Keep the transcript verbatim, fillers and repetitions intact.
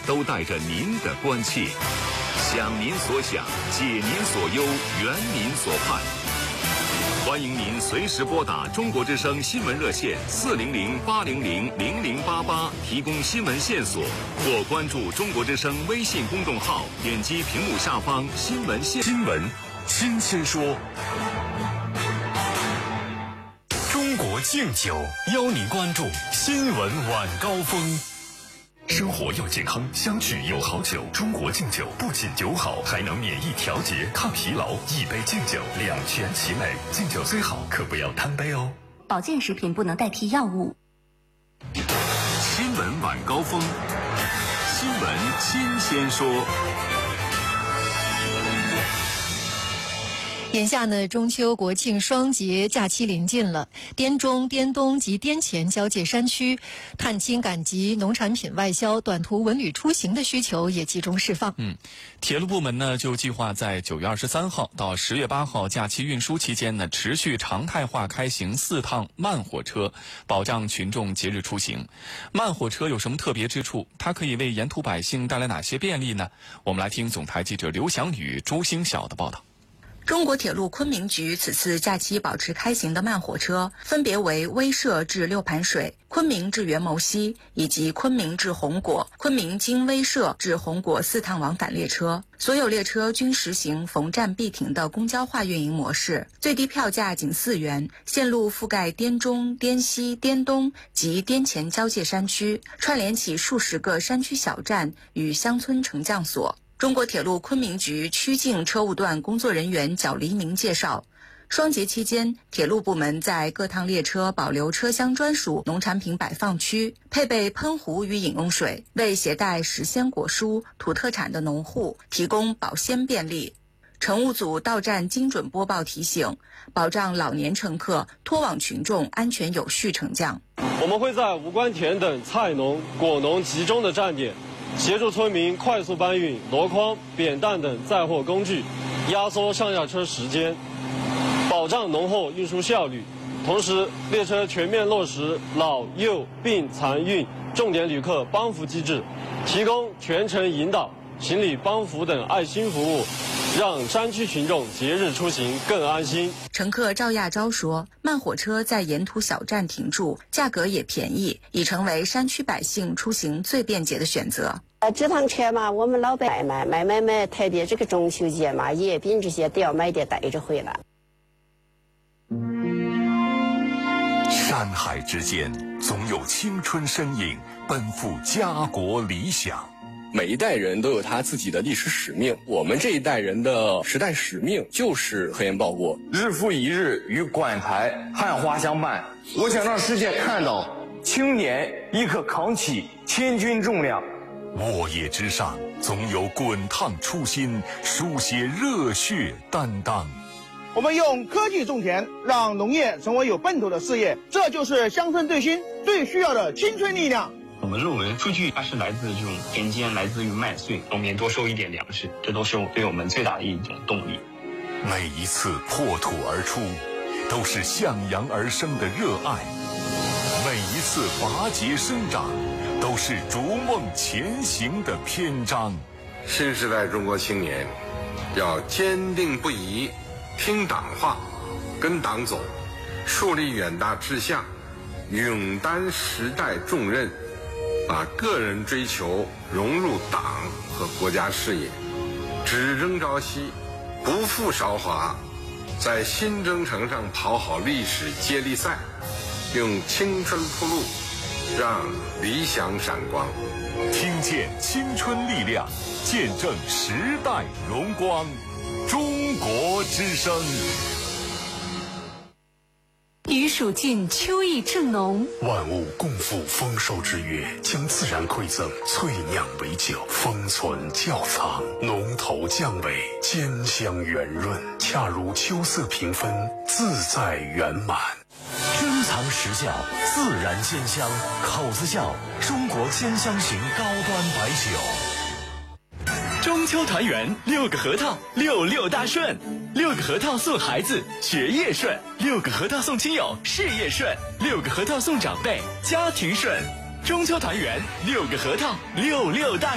都带着您的关切。想您所想，解您所忧，圆您所盼。欢迎您随时拨打中国之声新闻热线四零零八零零零零八八提供新闻线索，或关注中国之声微信公众号，点击屏幕下方新闻线新闻新鲜说。 中国敬酒邀您关注新闻晚高峰。生活要健康，相聚有好酒。中国敬酒不仅酒好，还能免疫调节、抗疲劳。一杯敬酒，两全其美。敬酒虽好，可不要贪杯哦。 保健食品不能代替药物。 新闻晚高峰，新闻新鲜说。 眼下呢，中秋国庆双节假期临近了，滇中、滇东及滇黔交界山区探亲赶集、农产品外销、短途文旅出行的需求也集中释放。 嗯，铁路部门呢就计划在九月二十三号到十月八号假期运输期间呢，持续常态化开行四趟慢火车，保障群众节日出行。慢火车有什么特别之处？它可以为沿途百姓带来哪些便利呢？我们来听总台记者刘翔宇、朱星晓的报道。 中国铁路昆明局此次假期保持开行的慢火车，分别为威慑至六盘水、昆明至元谋溪以及昆明至红果、昆明经威慑至红果四趟往返列车。所有列车均实行逢站必停的公交化运营模式，最低票价仅四元，线路覆盖滇中、滇西、滇东及滇黔交界山区，串联起数十个山区小站与乡村乘降所。中国铁路昆明局曲靖车务段工作人员脚黎明介绍，双节期间，铁路部门在各趟列车保留车厢专属农产品摆放区，配备喷壶与饮用水，为携带时鲜果蔬、土特产的农户提供保鲜便利。乘务组到站精准播报提醒，保障老年乘客脱网群众安全有序乘降。 我们会在无关田等菜农、果农集中的站点，协助村民快速搬运箩筐、扁担等载货工具，压缩上下车时间，保障农货运输效率。同时，列车全面落实老幼病残孕重点旅客帮扶机制，提供全程引导、行李帮扶等爱心服务，让山区群众节日出行更安心。 乘客赵亚昭说，慢火车在沿途小站停住，价格也便宜，已成为山区百姓出行最便捷的选择。 呃，这趟车嘛，我们老百买买买买，特别这个中秋节嘛，月饼这些都要买点带着回来。 山海之间，总有青春身影奔赴家国理想。 每一代人都有他自己的历史使命，我们这一代人的时代使命就是核烟报国。 日复一日与管材汉花相伴，我想让世界看到青年亦可扛起千钧重量。 沃野之上，总有滚烫初心，书写热血担当。 我们用科技种田，让农业成为有奔头的事业，这就是乡村振兴最需要的青春力量。 我们认为数据它是来自这种田间，来自于麦穗，农民多收一点粮食，这都是对我们最大的一种动力。 每一次破土而出，都是向阳而生的热爱；每一次拔节生长，都是逐梦前行的篇章。 新时代中国青年要坚定不移，听党话，跟党走，树立远大志向，勇担时代重任，把个人追求融入党和国家事业，只争朝夕，不负韶华，在新征程上跑好历史接力赛，用青春铺路，让理想闪光。 听见青春力量，见证时代荣光。中国之声。 余属尽，秋意正浓。 万物共赴丰收之月，将自然馈赠萃酿为酒，封存窖藏，浓头降尾，兼香圆润，恰如秋色平分，自在圆满。 珍藏实窖，自然鲜香，口子窖，中国鲜香型高端白酒。 中秋团圆，六个核桃，六六大顺。六个核桃送孩子，学业顺；六个核桃送亲友，事业顺；六个核桃送长辈，家庭顺。中秋团圆，六个核桃，六六大顺。